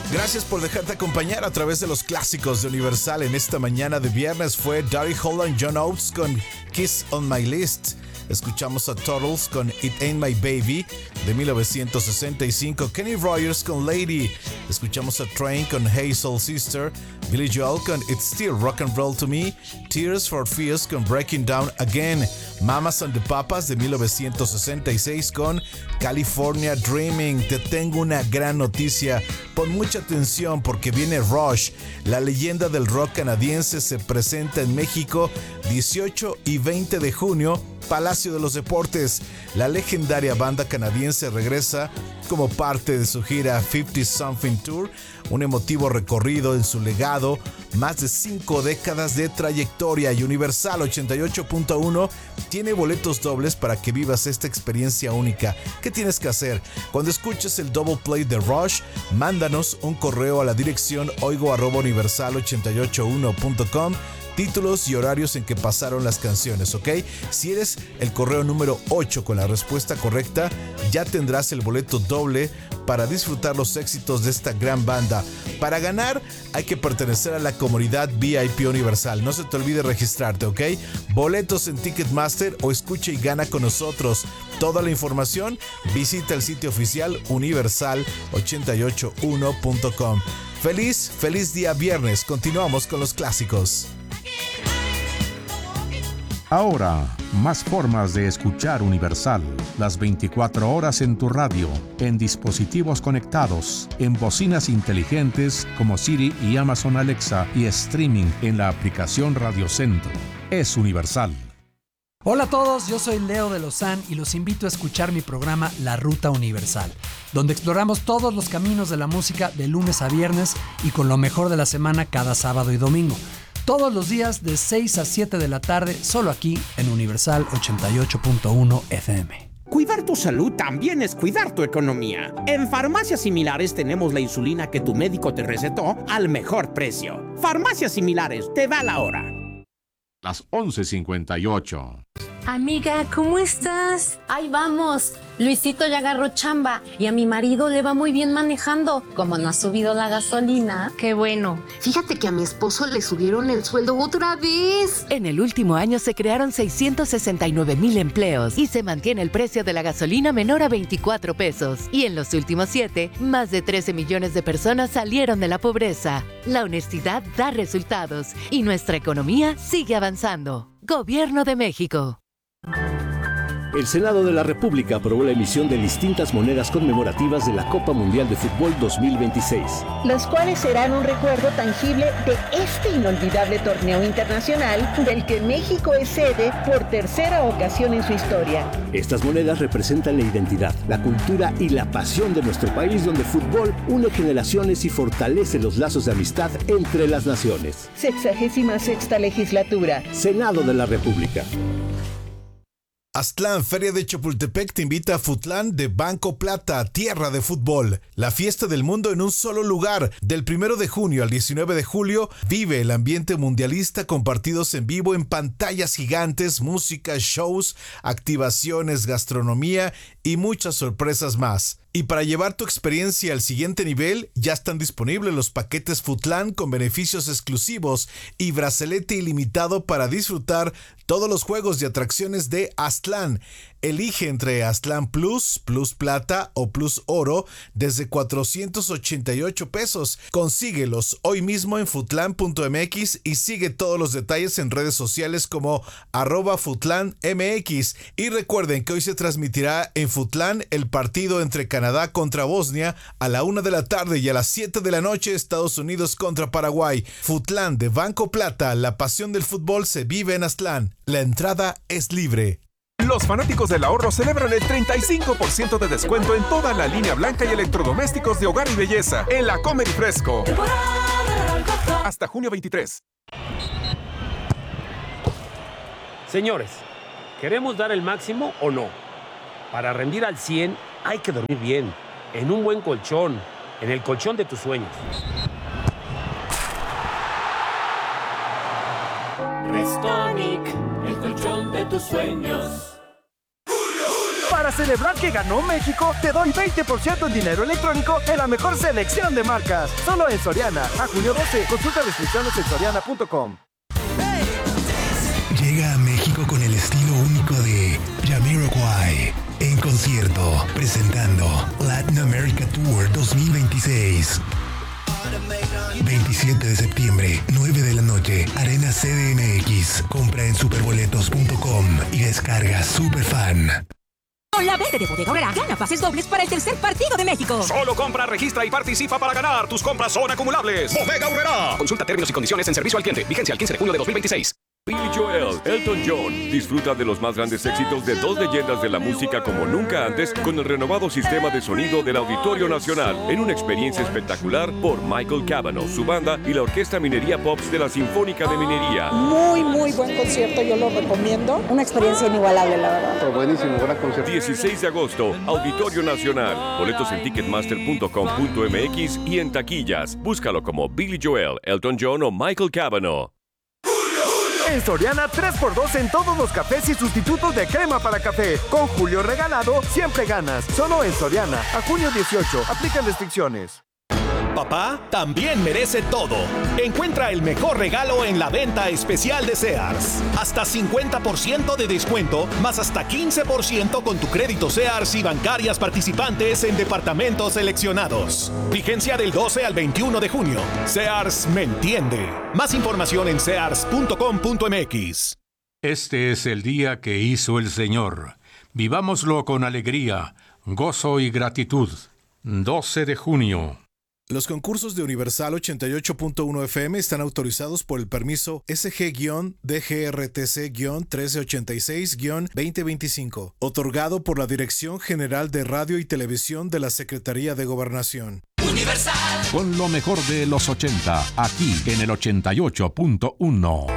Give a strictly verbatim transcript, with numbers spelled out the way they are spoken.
Gracias por dejarte acompañar a través de los clásicos de Universal. En esta mañana de viernes fue Daddy Holland, John Oates con Kiss on My List. Escuchamos a Turtles con It Ain't My Baby de mil novecientos sesenta y cinco. Kenny Rogers con Lady. Escuchamos a Train con Hey Soul Sister. Billy Joel con It's Still Rock and Roll to Me. Tears for Fears con Breaking Down Again. Mamas and the Papas de mil novecientos sesenta y seis con California Dreaming. Te tengo una gran noticia. Pon mucha atención porque viene Rush. La leyenda del rock canadiense se presenta en México dieciocho y veinte de junio. Palacio de los Deportes. La legendaria banda canadiense regresa como parte de su gira cincuenta Something Tour, un emotivo recorrido en su legado, más de cinco décadas de trayectoria. Y Universal ochenta y ocho punto uno tiene boletos dobles para que vivas esta experiencia única. ¿Qué tienes que hacer? Cuando escuches el double play de Rush, mándanos un correo a la dirección oigo arroba universal ochenta y ocho uno punto com, títulos y horarios en que pasaron las canciones, ¿ok? Si eres el correo número ocho con la respuesta correcta, ya tendrás el boleto doble para disfrutar los éxitos de esta gran banda. Para ganar, hay que pertenecer a la comunidad V I P Universal. No se te olvide registrarte, ¿ok? Boletos en Ticketmaster o escucha y gana con nosotros. Toda la información, visita el sitio oficial universal ochenta y ocho uno punto com. Feliz, feliz día viernes. Continuamos con los clásicos. Ahora, más formas de escuchar Universal. Las veinticuatro horas en tu radio, en dispositivos conectados, en bocinas inteligentes como Siri y Amazon Alexa y streaming en la aplicación Radio Centro. Es Universal. Hola a todos, yo soy Leo de Lozán y los invito a escuchar mi programa La Ruta Universal, donde exploramos todos los caminos de la música de lunes a viernes y con lo mejor de la semana cada sábado y domingo. Todos los días de seis a siete de la tarde, solo aquí en Universal ochenta y ocho punto uno F M. Cuidar tu salud también es cuidar tu economía. En Farmacias Similares tenemos la insulina que tu médico te recetó al mejor precio. Farmacias Similares, te da la hora. Las once cincuenta y ocho. Amiga, ¿cómo estás? Ahí vamos. Luisito ya agarró chamba y a mi marido le va muy bien manejando. Como no ha subido la gasolina. Qué bueno. Fíjate que a mi esposo le subieron el sueldo otra vez. En el último año se crearon seiscientos sesenta y nueve mil empleos y se mantiene el precio de la gasolina menor a veinticuatro pesos. Y en los últimos siete, más de trece millones de personas salieron de la pobreza. La honestidad da resultados y nuestra economía sigue avanzando. Gobierno de México. El Senado de la República aprobó la emisión de distintas monedas conmemorativas de la Copa Mundial de Fútbol dos mil veintiséis. Las cuales serán un recuerdo tangible de este inolvidable torneo internacional del que México es sede por tercera ocasión en su historia. Estas monedas representan la identidad, la cultura y la pasión de nuestro país, donde el fútbol une generaciones y fortalece los lazos de amistad entre las naciones. Sexagésima sexta legislatura. Senado de la República. Aztlán, Feria de Chapultepec te invita a Futlán de Banco Plata, tierra de fútbol. La fiesta del mundo en un solo lugar. Del primero de junio al diecinueve de julio, vive el ambiente mundialista con partidos en vivo en pantallas gigantes, música, shows, activaciones, gastronomía y muchas sorpresas más. Y para llevar tu experiencia al siguiente nivel, ya están disponibles los paquetes Futlán con beneficios exclusivos y bracelete ilimitado para disfrutar todos los juegos y atracciones de Aztlán. Elige entre Aztlán Plus, Plus Plata o Plus Oro desde cuatrocientos ochenta y ocho pesos. Consíguelos hoy mismo en futlán punto m x y sigue todos los detalles en redes sociales como arroba Futlán M X. Y recuerden que hoy se transmitirá en Futlán el partido entre Canadá contra Bosnia a la una de la tarde y a las siete de la noche Estados Unidos contra Paraguay. Futlán de Banco Plata, la pasión del fútbol se vive en Aztlán. La entrada es libre. Los fanáticos del ahorro celebran el treinta y cinco por ciento de descuento en toda la línea blanca y electrodomésticos de hogar y belleza en la Comer y Fresco. Hasta junio veintitrés. Señores, ¿queremos dar el máximo o no? Para rendir al cien hay que dormir bien, en un buen colchón, en el colchón de tus sueños. Restonic, el colchón de tus sueños. Para celebrar que ganó México, te doy veinte por ciento en dinero electrónico en la mejor selección de marcas. Solo en Soriana. A junio doce. Consulta restricciones en soriana punto com. Llega a México con el estilo único de Jamiroquai. En concierto, presentando Latin America Tour dos mil veintiséis. veintisiete de septiembre, nueve de la noche, Arena C D M X. Compra en superboletos punto com y descarga Superfan. Con la verde de Bodega Aurrerá, gana pases dobles para el tercer partido de México. Solo compra, registra y participa para ganar. Tus compras son acumulables. Bodega Aurrerá. Consulta términos y condiciones en servicio al cliente. Vigencia el quince de junio de dos mil veintiséis. Billy Joel, Elton John. Disfruta de los más grandes éxitos de dos leyendas de la música como nunca antes con el renovado sistema de sonido del Auditorio Nacional en una experiencia espectacular por Michael Cavanaugh, su banda y la Orquesta Minería Pops de la Sinfónica de Minería. Muy, muy buen concierto, yo lo recomiendo. Una experiencia inigualable, la verdad. Buenísimo, gran concierto. dieciséis de agosto, Auditorio Nacional. Boletos en ticketmaster punto com punto m x y en taquillas. Búscalo como Billy Joel, Elton John o Michael Cavanaugh. En Soriana, tres por dos en todos los cafés y sustitutos de crema para café. Con Julio regalado, siempre ganas. Solo en Soriana. A junio dieciocho. Aplican restricciones. Papá también merece todo. Encuentra el mejor regalo en la venta especial de Sears. Hasta cincuenta por ciento de descuento, más hasta quince por ciento con tu crédito Sears y bancarias participantes en departamentos seleccionados. Vigencia del doce al veintiuno de junio. Sears me entiende. Más información en sears punto com punto m x. Este es el día que hizo el Señor. Vivámoslo con alegría, gozo y gratitud. doce de junio. Los concursos de Universal ochenta y ocho punto uno F M están autorizados por el permiso S G D G R T C trece ochenta y seis veinte veinticinco, otorgado por la Dirección General de Radio y Televisión de la Secretaría de Gobernación. Universal. Con lo mejor de los ochenta, aquí en el ochenta y ocho punto uno.